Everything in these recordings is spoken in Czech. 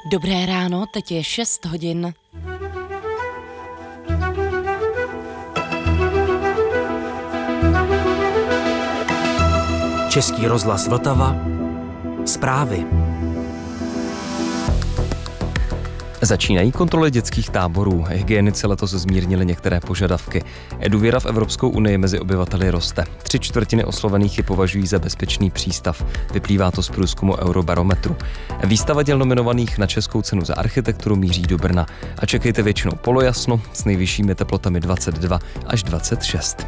Dobré ráno, teď je 6 hodin. Český rozhlas Vltava. Zprávy. Začínají kontroly dětských táborů. Hygienici letos zmírnili některé požadavky. Důvěra v Evropskou unii mezi obyvateli roste. 3/4 oslovených ji považují za bezpečný přístav. Vyplývá to z průzkumu Eurobarometru. Výstava děl nominovaných na Českou cenu za architekturu míří do Brna. A čekejte většinou polojasno s nejvyššími teplotami 22 až 26.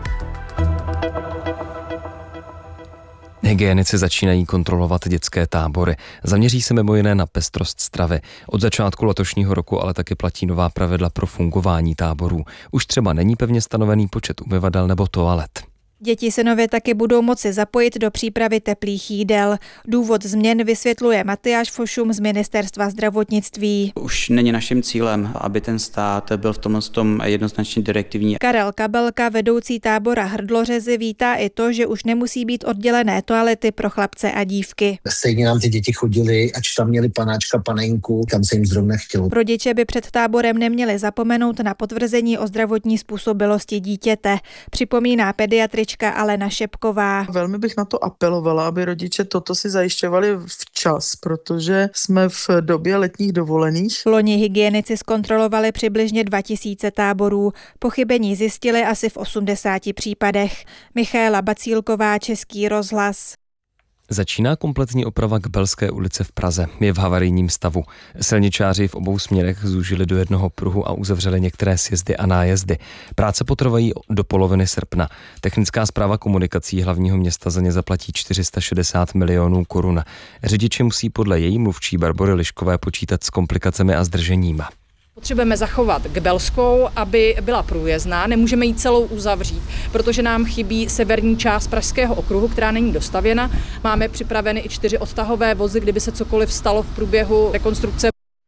Hygienici začínají kontrolovat dětské tábory. Zaměří se mimo jiné na pestrost stravy. Od začátku letošního roku ale taky platí nová pravidla pro fungování táborů. Už třeba není pevně stanovený počet umyvadel nebo toalet. Děti se nově taky budou moci zapojit do přípravy teplých jídel. Důvod změn vysvětluje Matyáš Fošum z Ministerstva zdravotnictví. Už není naším cílem, aby ten stát byl v tom jednoznačně direktivní. Karel Kabelka, vedoucí tábora Hrdlořezy, vítá i to, že už nemusí být oddělené toalety pro chlapce a dívky. Stejně nám ty děti chodily, ač tam měli panáčka, panenku, kam se jim zrovna chtělo. Rodiče by před táborem neměli zapomenout na potvrzení o zdravotní způsobilosti dítěte, připomíná pediatrička Alena Šepková. Velmi bych na to apelovala, aby rodiče toto si zajišťovali včas, protože jsme v době letních dovolených. Loni hygienici zkontrolovali přibližně 2000 táborů. Pochybení zjistili asi v 80 případech. Michaela Bacílková, Český rozhlas. Začíná kompletní oprava Kbelské ulice v Praze. Je v havarijním stavu. Silničáři v obou směrech zúžili do jednoho pruhu a uzavřeli některé sjezdy a nájezdy. Práce potrvají do poloviny srpna. Technická správa komunikací hlavního města za ně zaplatí 460 milionů korun. Řidiči musí podle její mluvčí Barbory Liškové počítat s komplikacemi a zdrženíma. Potřebujeme zachovat Kbelskou, aby byla průjezdná, nemůžeme ji celou uzavřít, protože nám chybí severní část Pražského okruhu, která není dostavěna. Máme připraveny i 4 odtahové vozy, kdyby se cokoliv stalo v průběhu rekonstrukce.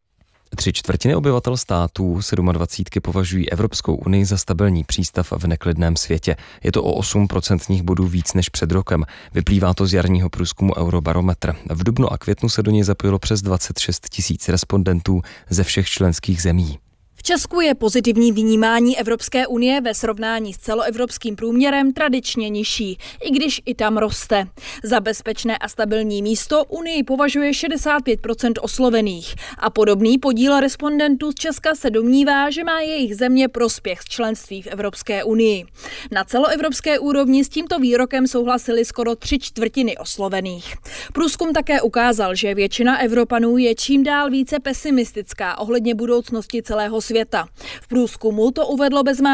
3/4 obyvatel států 27 považují Evropskou unii za stabilní přístav v neklidném světě. Je to o 8% bodů víc než před rokem. Vyplývá to z jarního průzkumu Eurobarometr. V dubnu a květnu se do něj zapojilo přes 26 000 respondentů ze všech členských zemí. V Česku je pozitivní vnímání Evropské unie ve srovnání s celoevropským průměrem tradičně nižší, i když i tam roste. Za bezpečné a stabilní místo Unii považuje 65% oslovených a podobný podíl respondentů z Česka se domnívá, že má jejich země prospěch z členství v Evropské unii. Na celoevropské úrovni s tímto výrokem souhlasili skoro 3/4 oslovených. Průzkum také ukázal, že většina Evropanů je čím dál více pesimistická ohledně budoucnosti celého světa. V průzkumu to uvedlo bezmála